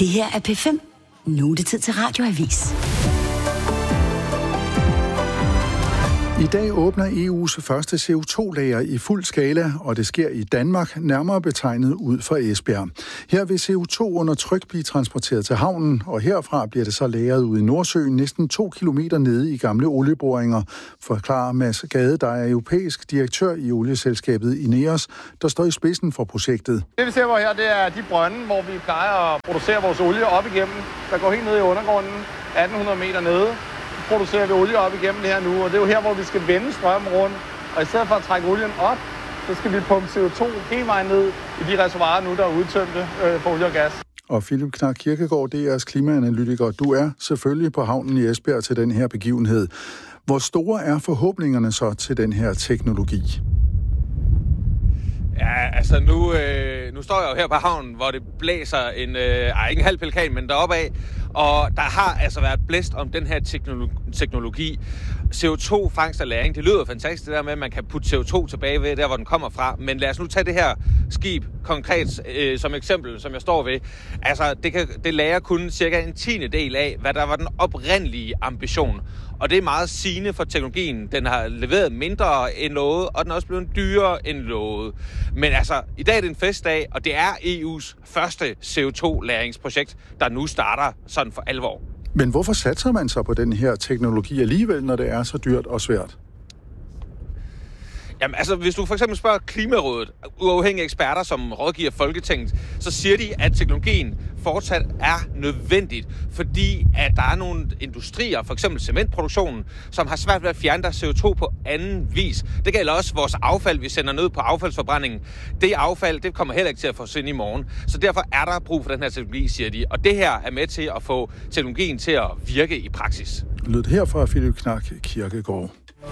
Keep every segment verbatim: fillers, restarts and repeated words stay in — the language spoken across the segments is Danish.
Det her er P fem. Nu er det tid til Radioavis. I dag åbner E U's første C O to lager i fuld skala, og det sker i Danmark, nærmere betegnet ud fra Esbjerg. Her vil C O to under tryk blive transporteret til havnen, og herfra bliver det så lagret ud i Nordsøen, næsten to kilometer nede i gamle olieboringer, forklarer Mads Gade, der er europæisk direktør i olieselskabet Ineos, der står i spidsen for projektet. Det vi ser hvor her, det er de brønde, hvor vi plejer at producere vores olie op igennem, der går helt ned i undergrunden, atten hundrede meter nede. Producerer vi olie op igennem det her nu, og det er jo her, hvor vi skal vende strømmen rundt. Og i stedet for at trække olien op, så skal vi pumpe C O to hele vejen ned i de reservoirer nu, der er udtømte øh, for olie og gas. Og Philip Knark Kirkegaard, det er jeres klimaanalytiker. Du er selvfølgelig på havnen i Esbjerg til den her begivenhed. Hvor store er forhåbningerne så til den her teknologi? Ja, altså nu, øh, nu står jeg jo her på havnen, hvor det blæser en, øh, ej, ikke en halv pelikan, men deroppe af. Og der har altså været blæst om den her teknologi. teknologi. C O to fangst og lagring, det lyder fantastisk det der med, at man kan putte C O to tilbage ved, der hvor den kommer fra. Men lad os nu tage det her skib konkret øh, som eksempel, som jeg står ved. Altså, det, kan, det lagrer kun cirka en tiende del af, hvad der var den oprindelige ambition. Og det er meget sigende for teknologien. Den har leveret mindre end lovet, og den er også blevet dyrere end lovet. Men altså, i dag er det en festdag, og det er E U's første C O to lagringsprojekt, der nu starter sådan for alvor. Men hvorfor satser man så på den her teknologi alligevel, når det er så dyrt og svært? Jamen altså, hvis du for eksempel spørger Klimarådet, uafhængige eksperter, som rådgiver Folketinget, så siger de, at teknologien fortsat er nødvendigt, fordi at der er nogle industrier, for eksempel cementproduktionen, som har svært ved at fjerne deres C O to på anden vis. Det gælder også vores affald, vi sender ned på affaldsforbrændingen. Det affald, det kommer heller ikke til at forsvinde i morgen. Så derfor er der brug for den her teknologi, siger de. Og det her er med til at få teknologien til at virke i praksis. Lød her fra Philip Knark Kirkegaard.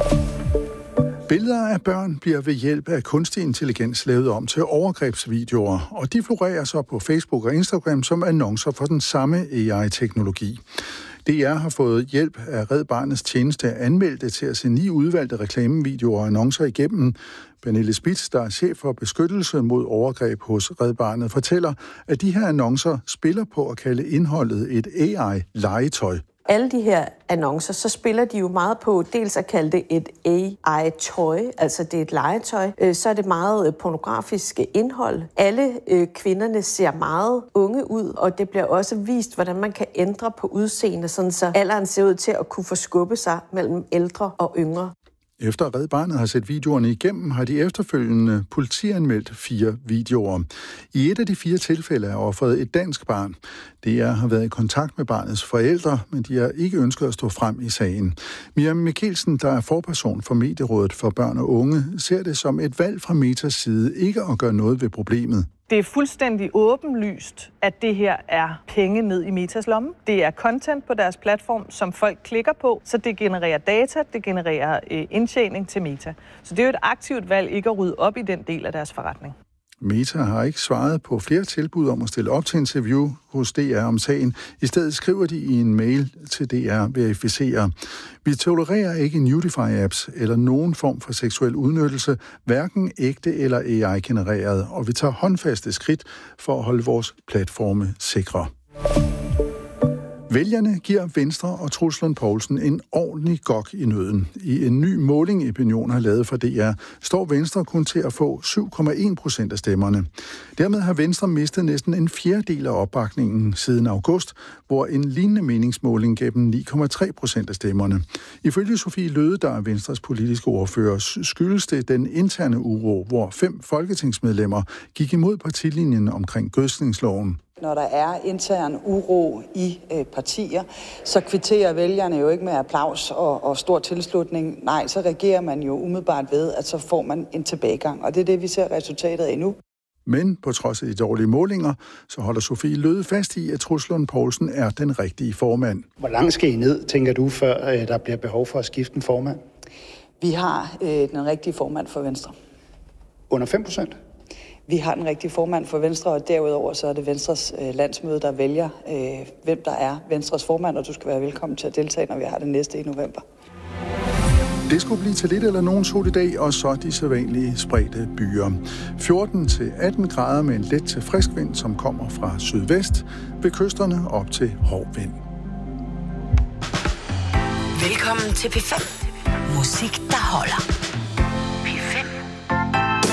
Billeder af børn bliver ved hjælp af kunstig intelligens lavet om til overgrebsvideoer, og de florerer så på Facebook og Instagram som annoncer for den samme A I-teknologi. D R har fået hjælp af Red Barnets tjeneste anmeldte til at se ni udvalgte reklamevideoer og annoncer igennem. Pernille Spitz, der er chef for beskyttelse mod overgreb hos Red Barnet, fortæller, at de her annoncer spiller på at kalde indholdet et A I-legetøj. Alle de her annoncer, så spiller de jo meget på dels at kalde det et A I-tøj, altså det er et legetøj. Så er det meget pornografisk indhold. Alle øh, kvinderne ser meget unge ud, og det bliver også vist, hvordan man kan ændre på udseende, sådan så alderen ser ud til at kunne forskubbe sig mellem ældre og yngre. Efter Red Barnet har set videoerne igennem, har de efterfølgende politianmeldt fire videoer. I et af de fire tilfælde er offeret et dansk barn. D R har været i kontakt med barnets forældre, men de har ikke ønsket at stå frem i sagen. Miriam Mikkelsen, der er forperson for Medierådet for Børn og Unge, ser det som et valg fra Metas side ikke at gøre noget ved problemet. Det er fuldstændig åbenlyst, at det her er penge ned i Metas lomme. Det er content på deres platform, som folk klikker på, så det genererer data, det genererer øh, indtjening til Meta. Så det er jo et aktivt valg ikke at rydde op i den del af deres forretning. Meta har ikke svaret på flere tilbud om at stille op til interview hos D R om sagen. I stedet skriver de i en mail til D R verificerer. Vi tolererer ikke nudify-apps eller nogen form for seksuel udnyttelse, hverken ægte eller A I-genereret, og vi tager håndfaste skridt for at holde vores platforme sikre. Vælgerne giver Venstre og Troels Lund Poulsen en ordentlig gok i nøden. I en ny måling, Opinion har lavet for D R, står Venstre kun til at få syv komma en procent af stemmerne. Dermed har Venstre mistet næsten en fjerdedel af opbakningen siden august, hvor en lignende meningsmåling gav dem ni komma tre procent af stemmerne. Ifølge Sofie Løde, der er Venstres politiske ordfører, skyldes det den interne uro, hvor fem folketingsmedlemmer gik imod partilinjen omkring gødsningsloven. Når der er intern uro i øh, partier, så kvitterer vælgerne jo ikke med applaus og, og stor tilslutning. Nej, så reagerer man jo umiddelbart ved, at så får man en tilbagegang. Og det er det, vi ser resultatet af nu. Men på trods af de dårlige målinger, så holder Sofie Løde fast i, at Troels Lund Poulsen er den rigtige formand. Hvor langt skal I ned, tænker du, før øh, der bliver behov for at skifte en formand? Vi har øh, den rigtige formand for Venstre. Under fem procent? Vi har den rigtige formand for Venstre, og derudover så er det Venstres øh, landsmøde, der vælger, øh, hvem der er Venstres formand, og du skal være velkommen til at deltage, når vi har det næste i november. Det skulle blive til lidt eller nogen sol i dag, og så de sædvanlige spredte byer. fjorten til atten grader med en let til frisk vind, som kommer fra sydvest. Ved kysterne op til hård vind. Velkommen til P fem. Musik, der holder.